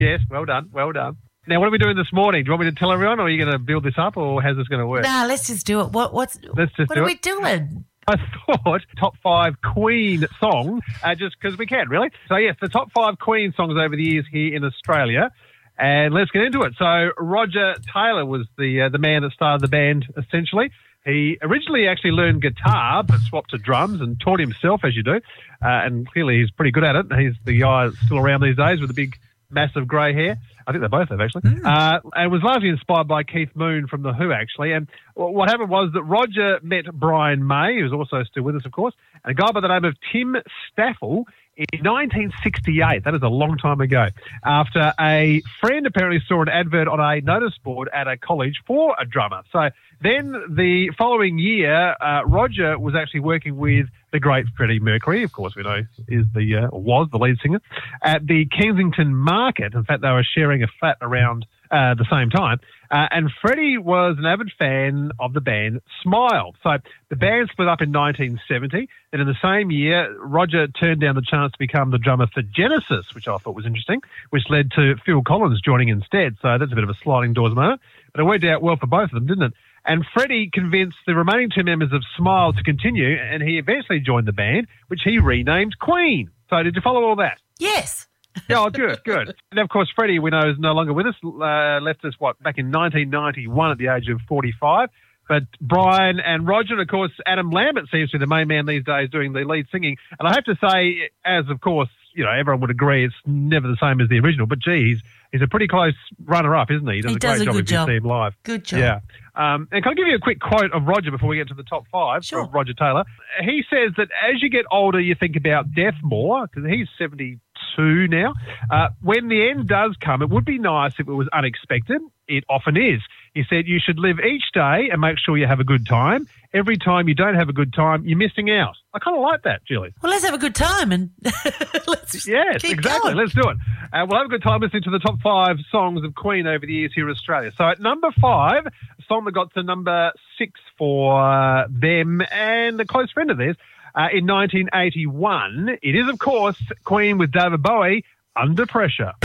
Yes, well done, well done. Now, what are we doing this morning? Do you want me to tell everyone, or are you going to build this up, or how's this going to work? Nah, let's just do it. What are we doing? I thought top 5 Queen songs, just because we can, really. So, yes, the top 5 Queen songs over the years here in Australia. And let's get into it. So, Roger Taylor was the man that started the band, essentially. He originally actually learned guitar, but swapped to drums and taught himself, as you do. And clearly he's pretty good at it. He's the guy that's still around these days with the big, massive grey hair. I think they both have, actually. And was largely inspired by Keith Moon from The Who, actually. And what happened was that Roger met Brian May, who's also still with us, of course, and a guy by the name of Tim Staffel in 1968. That is a long time ago. After a friend apparently saw an advert on a notice board at a college for a drummer. So then the following year, Roger was actually working with the great Freddie Mercury, of course we know was the lead singer, at the Kensington Market. In fact, they were sharing a flat around the same time. And Freddie was an avid fan of the band Smile. So the band split up in 1970. And in the same year, Roger turned down the chance to become the drummer for Genesis, which I thought was interesting, which led to Phil Collins joining instead. So that's a bit of a sliding doors moment. But it worked out well for both of them, didn't it? And Freddie convinced the remaining 2 members of Smile to continue, and he eventually joined the band, which he renamed Queen. So did you follow all that? Yes. Oh, good. And, of course, Freddie, we know, is no longer with us, left us, back in 1991 at the age of 45. But Brian and Roger, and, of course, Adam Lambert seems to be the main man these days doing the lead singing. And I have to say, as, of course, everyone would agree, it's never the same as the original. But, gee, he's a pretty close runner-up, isn't he? He does a great job if you see him live. Good job. Yeah. And can I give you a quick quote of Roger before we get to the top 5 Sure. from Roger Taylor? He says that as you get older, you think about death more, because he's 72 now. When the end does come, it would be nice if it was unexpected. It often is. He said you should live each day and make sure you have a good time. Every time you don't have a good time, you're missing out. I kind of like that, Julie. Well, let's have a good time and let's keep exactly. going. Let's do it. We'll have a good time listening to the top 5 songs of Queen over the years here in Australia. So at number 5, a song that got to number 6 for them and a close friend of theirs in 1981. It is, of course, Queen with David Bowie, Under Pressure.